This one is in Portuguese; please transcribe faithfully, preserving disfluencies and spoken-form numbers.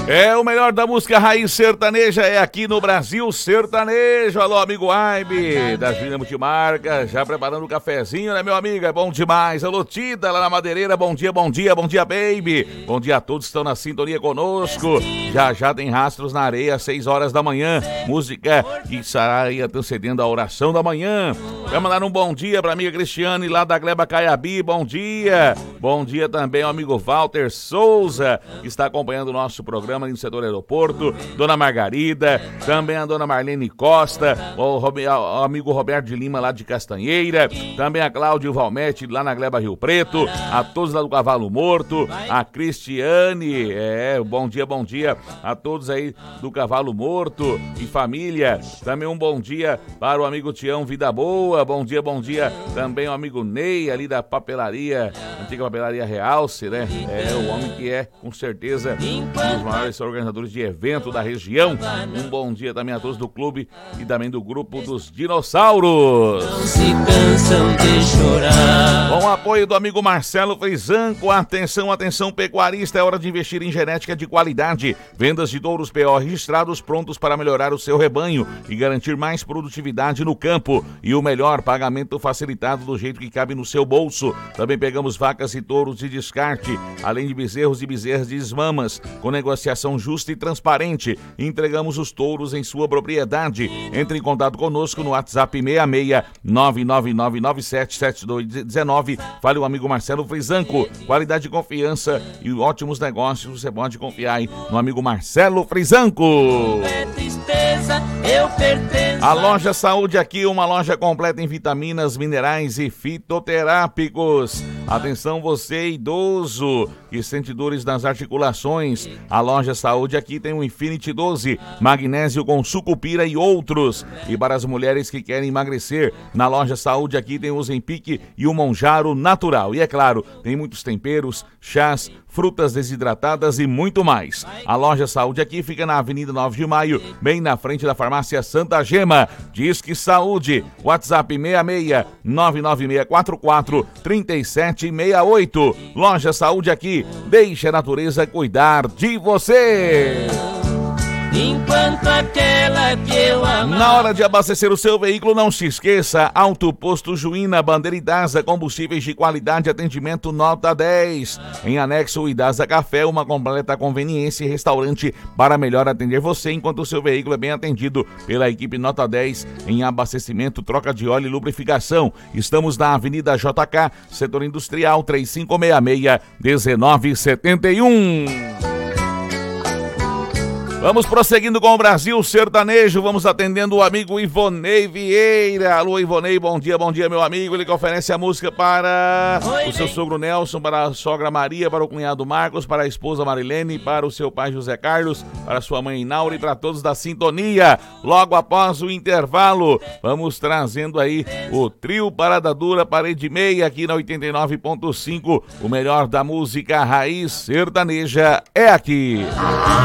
É o melhor da música raiz sertaneja, é aqui no Brasil Sertanejo. Alô, amigo Aibe, das Minas Multimarcas, já preparando o cafezinho, né, meu amigo? É bom demais. Alô, Tida, lá na Madeireira, bom dia, bom dia, bom dia, baby. Bom dia a todos que estão na sintonia conosco. Já já tem Rastros na Areia, às seis horas da manhã. Música que estará aí antecedendo a oração da manhã. Vai mandar um bom dia pra amiga Cristiane, lá da Gleba Caiabi, bom dia. Bom dia também ao amigo Walter Souza, que está acompanhando o nosso programa no setor aeroporto, Dona Margarida, também a Dona Marlene Costa, o, o amigo Roberto de Lima lá de Castanheira, também a Cláudio Valmete lá na Gleba Rio Preto, a todos lá do Cavalo Morto, a Cristiane, é, bom dia, bom dia a todos aí do Cavalo Morto e família, também um bom dia para o amigo Tião Vida Boa, bom dia, bom dia também o amigo Ney ali da papelaria, antiga papelaria Realce, né, é o homem que é com certeza um dos maiores organizadores de evento da região. Um bom dia também a todos do clube e também do grupo dos dinossauros. Não se cansam de chorar. Com o apoio do amigo Marcelo Frisanco, atenção, atenção pecuarista, é hora de investir em genética de qualidade. Vendas de touros P O registrados prontos para melhorar o seu rebanho e garantir mais produtividade no campo. E o melhor, pagamento facilitado do jeito que cabe no seu bolso. Também pegamos vacas e touros de descarte, além de bezerros e bezerras de desmamas, com negociação justa e transparente. Entregamos os touros em sua propriedade. Entre em contato conosco no WhatsApp seis seis nove nove nove nove sete sete dois um nove. Fale o amigo Marcelo Frisanco. Qualidade e confiança e ótimos negócios você pode confiar aí no amigo Marcelo Frisanco. A Loja Saúde aqui, uma loja completa em vitaminas, minerais e fitoterápicos. Atenção você idoso que sente dores nas articulações. A Loja Saúde aqui tem o Infinity doze, magnésio com sucupira e outros. E para as mulheres que querem emagrecer, na Loja Saúde aqui tem o Zempic e o Monjaro Natural. E é claro, tem muitos temperos, chás, frutas desidratadas e muito mais. A Loja Saúde aqui fica na Avenida nove de maio, bem na frente da farmácia Santa Gema. Disque Saúde, WhatsApp seis seis nove nove seis quatro quatro três sete seis oito. Loja Saúde aqui, deixe a natureza cuidar de você. Enquanto aquela que eu amo. Na hora de abastecer o seu veículo, não se esqueça, Auto Posto Juína, Bandeira Idasa, combustíveis de qualidade, atendimento nota dez. Em anexo, o Idasa Café, uma completa conveniência e restaurante para melhor atender você, enquanto o seu veículo é bem atendido pela equipe nota dez em abastecimento, troca de óleo e lubrificação. Estamos na Avenida J K, Setor Industrial, três cinco seis seis um nove sete um. Vamos prosseguindo com o Brasil Sertanejo, vamos atendendo o amigo Ivonei Vieira. Alô, Ivonei, bom dia, bom dia, meu amigo. Ele que oferece a música para Oi, o seu sogro Nelson, para a sogra Maria, para o cunhado Marcos, para a esposa Marilene, para o seu pai José Carlos, para a sua mãe Inaura e para todos da sintonia. Logo após o intervalo, vamos trazendo aí o trio Parada Dura, Parede Meia, aqui na oitenta e nove ponto cinco. O melhor da música raiz sertaneja é aqui.